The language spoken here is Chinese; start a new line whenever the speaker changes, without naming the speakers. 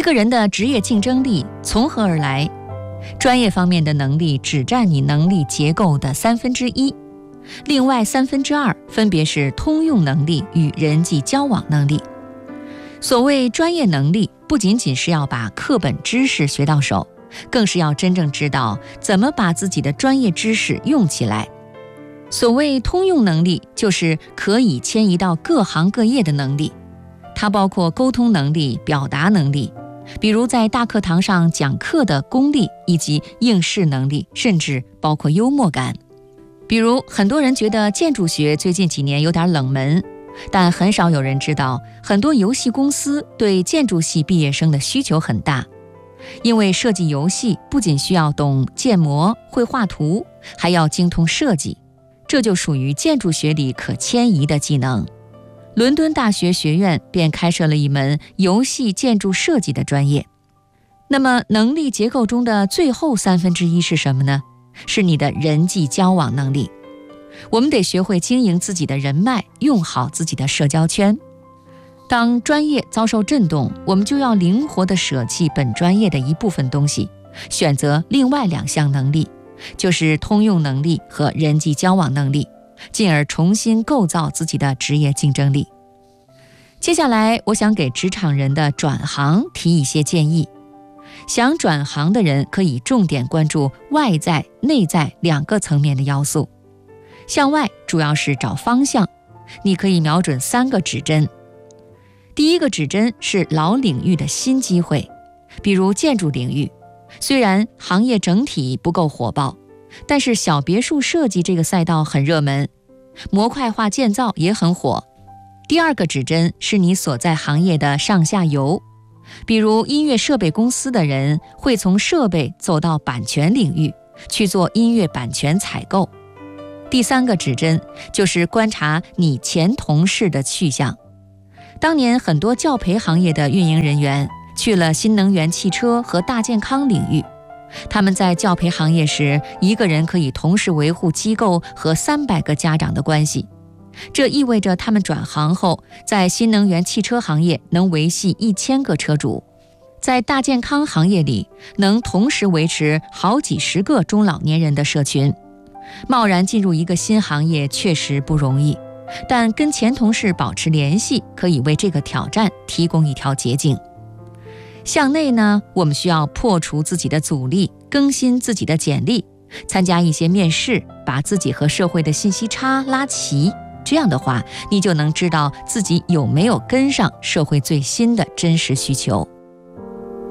个人的职业竞争力从何而来？专业方面的能力只占你能力结构的1/3，另外2/3分别是通用能力与人际交往能力。所谓专业能力，不仅仅是要把课本知识学到手，更是要真正知道怎么把自己的专业知识用起来。所谓通用能力，就是可以迁移到各行各业的能力，它包括沟通能力、表达能力，比如在大课堂上讲课的功力，以及应试能力，甚至包括幽默感。比如很多人觉得建筑学最近几年有点冷门，但很少有人知道，很多游戏公司对建筑系毕业生的需求很大。因为设计游戏不仅需要懂建模、会画图，还要精通设计，这就属于建筑学里可迁移的技能。伦敦大学学院便开设了一门游戏建筑设计的专业。那么能力结构中的最后1/3是什么呢？是你的人际交往能力。我们得学会经营自己的人脉，用好自己的社交圈。当专业遭受震动，我们就要灵活地舍弃本专业的一部分东西，选择另外2项能力，就是通用能力和人际交往能力，进而重新构造自己的职业竞争力。接下来，我想给职场人的转行提一些建议。想转行的人可以重点关注外在、内在2个层面的要素。向外主要是找方向，你可以瞄准3个指针。第一个指针是老领域的新机会，比如建筑领域，虽然行业整体不够火爆，但是小别墅设计这个赛道很热门，模块化建造也很火。第二个指针是你所在行业的上下游，比如音乐设备公司的人会从设备走到版权领域，去做音乐版权采购。第3个指针就是观察你前同事的去向。当年很多教培行业的运营人员去了新能源汽车和大健康领域，他们在教培行业时，一个人可以同时维护机构和300个家长的关系。这意味着他们转行后，在新能源汽车行业能维系1000个车主，在大健康行业里能同时维持好几十个中老年人的社群。贸然进入一个新行业确实不容易，但跟前同事保持联系，可以为这个挑战提供一条捷径。向内呢，我们需要破除自己的阻力，更新自己的简历，参加一些面试，把自己和社会的信息差拉齐。这样的话，你就能知道自己有没有跟上社会最新的真实需求。